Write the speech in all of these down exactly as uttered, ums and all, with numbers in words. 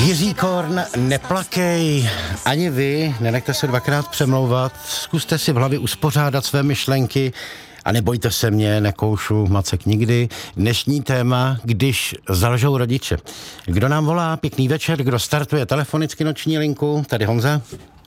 Jiří Korn, neplakej, ani vy, nenechte se dvakrát přemlouvat, zkuste si v hlavě uspořádat své myšlenky a nebojte se mě, nekoušu macek nikdy. Dnešní téma, když zalžou rodiče. Kdo nám volá? Pěkný večer, kdo startuje telefonicky noční linku? Tady Honza.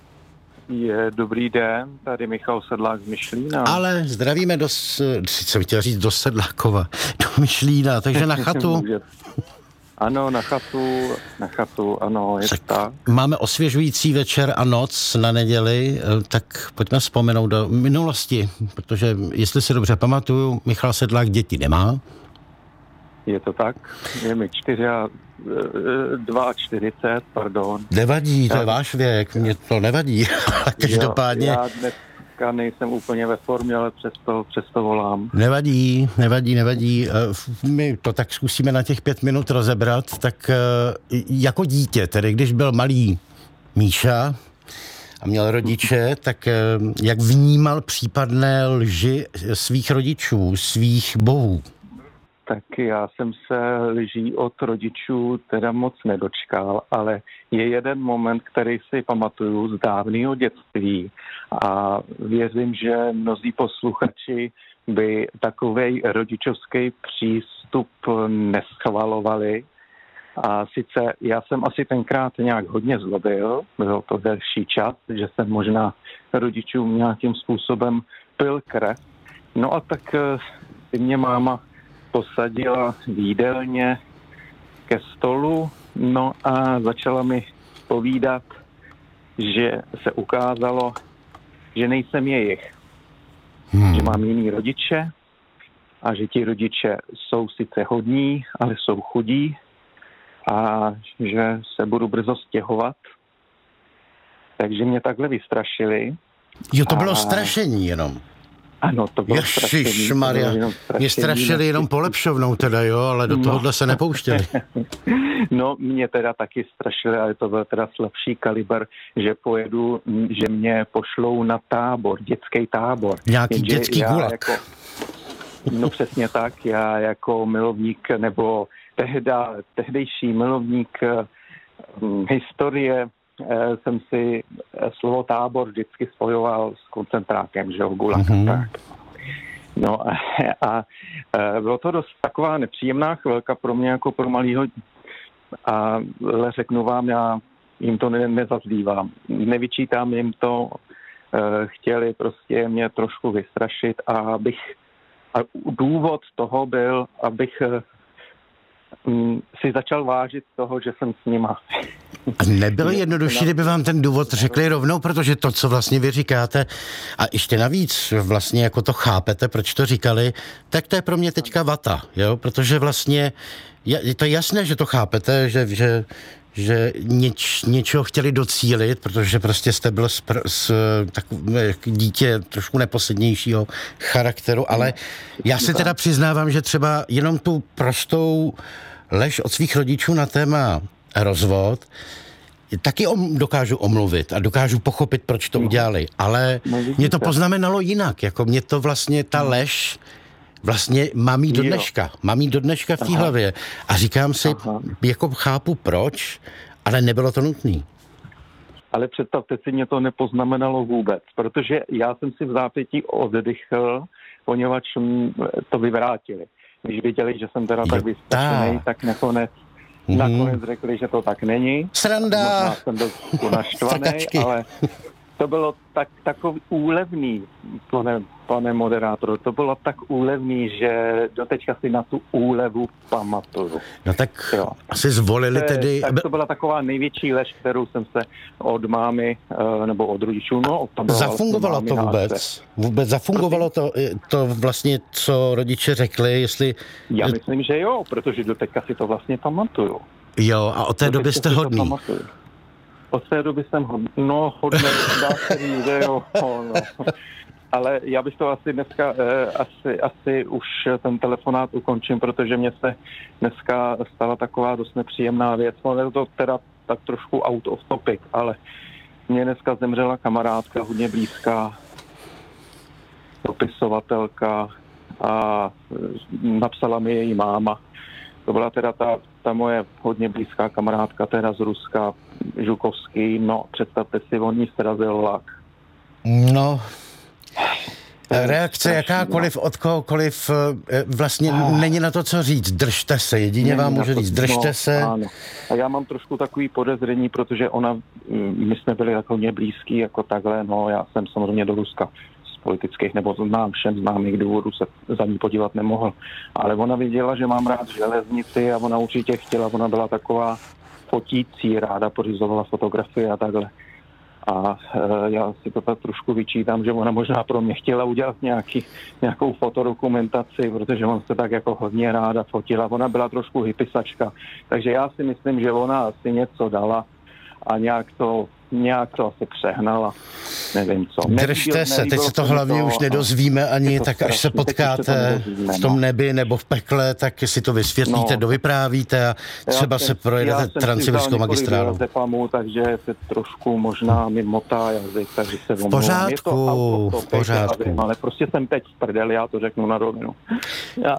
Je dobrý den, tady Michal Sedlák z Myšlína. Ale zdravíme do, co chtěl říct, do Sedlákova, do Myšlína, takže na chatu. Ano, na chatu, na chatu, ano, je tak. Máme osvěžující večer a noc na neděli, tak pojďme vzpomenout do minulosti, protože jestli se dobře pamatuju, Michal Sedlák děti nemá. Je to tak, je mi čtyři a čtyřicet dva, pardon. Nevadí, to je váš věk, mě to nevadí, každopádně. Jo, já dneska nejsem úplně ve formě, ale přesto, přesto volám. Nevadí, nevadí, nevadí. My to tak zkusíme na těch pět minut rozebrat, tak jako dítě, tedy když byl malý Míša a měl rodiče, tak jak vnímal případné lži svých rodičů, svých bohů? Tak já jsem se lží od rodičů teda moc nedočkal, ale je jeden moment, který si pamatuju z dávného dětství a věřím, že mnozí posluchači by takovej rodičovský přístup neschvalovali. A sice já jsem asi tenkrát nějak hodně zlobil, byl to delší čas, že jsem možná rodičům nějakým způsobem pil krev. No a tak si mě máma posadila v jídelně ke stolu, no a začala mi povídat, že se ukázalo, že nejsem jejich. Hmm. Že mám jiný rodiče a že ti rodiče jsou sice hodní, ale jsou chudí a že se budu brzo stěhovat. Takže mě takhle vystrašili. Jo, to bylo a... strašení jenom. Ano, to bylo Ježišmarja, mě strašili jenom polepšovnou teda, jo, ale do tohohle se nepouštěli. No, mě teda taky strašili, ale to byl teda slabší kaliber, že pojedu, že mě pošlou na tábor, dětský tábor. Nějaký Jenže dětský gulag. Jako, no přesně tak, já jako milovník, nebo tehda, tehdejší milovník hm, historie, jsem si slovo tábor vždycky spojoval s koncentrákem, že jo, gulag. Mm-hmm. Tak. No a, a bylo to dost taková nepříjemná chvilka pro mě jako pro malýho, ale řeknu vám, já jim to ne, nezazdívám. Nevyčítám jim to, chtěli prostě mě trošku vystrašit a abych, a důvod toho byl, abych si začal vážit toho, že jsem s nima. A nebylo jednodušší, kdyby vám ten důvod řekli rovnou, protože to, co vlastně vy říkáte, a ještě navíc vlastně jako to chápete, proč to říkali, tak to je pro mě teďka vata, jo, protože vlastně je to jasné, že to chápete, že, že, že něč, něčeho chtěli docílit, protože prostě jste byl s, s tak, dítě trošku neposlednějšího charakteru, ale já se teda přiznávám, že třeba jenom tu prostou lež od svých rodičů na téma rozvod, taky om, dokážu omluvit a dokážu pochopit, proč to udělali, ale mě to poznamenalo jinak, jako mě to vlastně ta lež vlastně mám jí do dneška, mám jí do dneška v té hlavě a říkám si, Aha. jako chápu proč, ale nebylo to nutný. Ale představte si, mě to nepoznamenalo vůbec, protože já jsem si v zápětí oddychl, poněvadž to vyvrátili. Když viděli, že jsem teda jo, tak vystrašený, tak nakonec Mm-hmm. Nakonec řekli, že to tak není. Sranda! Možná jsem byl naštvaný, ale to bylo tak, takový úlevný, pane, pane moderátor, to bylo tak úlevný, že doteďka si na tu úlevu pamatuju. No tak jo. Asi zvolili to, tedy... Tak to byla taková největší lež, kterou jsem se od mámy, nebo od rodičů, no... To zafungovalo to vůbec? Vůbec zafungovalo to, to vlastně, co rodiče řekli, jestli... Já myslím, že jo, protože doteďka si to vlastně pamatuju. Jo, a od té doby jste hodný. Od té doby jsem hodný. No, hodný, dá se říct, že jo. No. Ale já bych to asi dneska, eh, asi, asi už ten telefonát ukončím, protože mě se dneska stala taková dost nepříjemná věc. No, je to teda tak trošku out of topic, ale mě dneska zemřela kamarádka, hodně blízká, dopisovatelka a napsala mi její máma. to byla teda ta, ta moje hodně blízká kamarádka, teda z Ruska, Žukovský, no představte si, on jí srazil vlak. No, reakce jakákoliv od kohokoliv vlastně není na to, co říct. Držte se, jedině není vám můžu říct, držte no, se. Ano. A já mám trošku takový podezření, protože ona, my jsme byli jako hodně blízký, jako takhle, no já jsem samozřejmě do Ruska z politických, nebo znám všem známých důvodů, se za ní podívat nemohl. Ale ona viděla, že mám rád železnici a ona určitě chtěla, ona byla taková fotící, ráda pořizovala fotografie a takhle. A e, já si to tak trošku vyčítám, že ona možná pro mě chtěla udělat nějaký, nějakou fotodokumentaci, protože on se tak jako hodně ráda fotila. Ona byla trošku hypisačka, takže já si myslím, že ona asi něco dala a nějak to, nějak to asi přehnala. Nevím co. Držte se, teď se to hlavně to, už nedozvíme ani, tak až se potkáte v tom nebi nebo v pekle, tak si to vysvětlíte, no, dovyprávíte a třeba jsem, se projedete Transsibirskou magistrálu. Zepamu, takže se trošku možná mi motá jazyk, takže se v pořádku, v pořádku. Ale prostě jsem teď v prdeli, já to řeknu na rovinu. Já,